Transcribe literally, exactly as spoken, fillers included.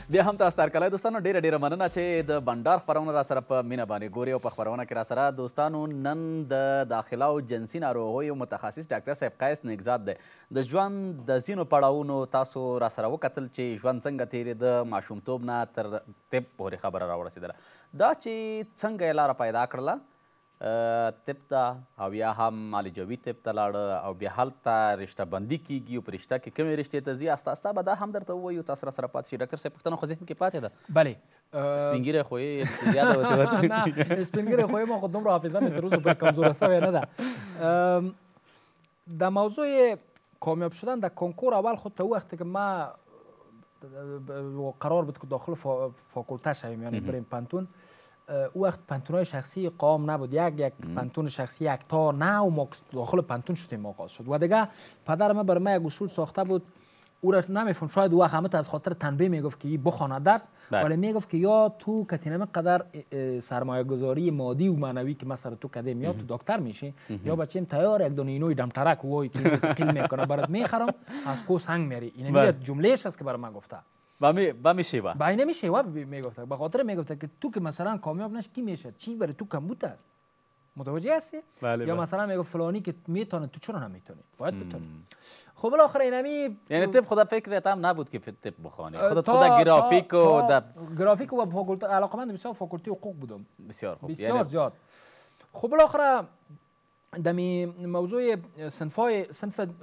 بیا هم تاسو ته هرکلی دوستانو ډېره ډېره مننه چې د بنډار خپرونه را سره په مینه باندې ګوري او په خپرونه کې را سره دوستانو نن د داخله او جنسي ناروغیو متخصص ډاکټر صاحب قیس نیکزاد دی د ژوند د ځینو پړاوونو تاسو را سره وکتل چې ژوند څنګه تېرېده ماشومتوب نه تر طب پورې خبره را ورسېدله دا چې څنګه یې لاره پیدا کړله طب ته او یا هم معالجوي طب ته لاړه او بیا هلته رشته بندي کیږي او په رشته کې کومې رشتې ته ځي استا استا به دا هم درته ووایو تاسو را سره پاتې شي ډاکټر صاحب پوښتنه خو ذهن کې پاتې ده بلې سپین ږیری خو یې زیاده وتې نه سپین ږیری خو یم خو دومره حافظه مې تر اوسه پورې کمزوره سوې نه ده در موضوع کامیاب شدن در کنکور اول خود تا وقتی که ما قرار بود که داخل فاکولته شویم یعنی بریم پانتون او وقت پانتونای شخصی قام نبود یک یک پانتون شخصی یک تا نه و ما داخل پانتون شدیم آغاز شد و دیگه پدر ما بر ما یک اصول ساخته بود او را نمیفهم شاید او وقت همه از خاطر تنبیه میگفت که بخوانه درس ولی میگفت که یا تو کتینه قدر سرمایه گذاری مادی و معنوی که ما سر تو کدیم یا تو دکتر میشی یا بچیم تیار یک دونه اینوی دمترک وای که تقیل میکنه برات میخرم از کو سنگ میری این جملهش است که بر ما گفته با میشیوه با این میشیوه میگفته به خاطر میگفته که تو که مثلا کامیاب نشی کی میشه چی برای تو کم بوده است متوجه هستی یا مثلا میگفت فلانی که میتونه تو چرا نمیتونی باید بتونی خب بالاخره اینمی یعنی طب خدا فکرت هم نبود که طب بخوانی خودت خدا گرافیک و گرافیک و فاکولته علاقمند بسیار فاکولته حقوق بودم بسیار خوب بسیار زیاد خب بالاخره دمی موضوع صنفای صنف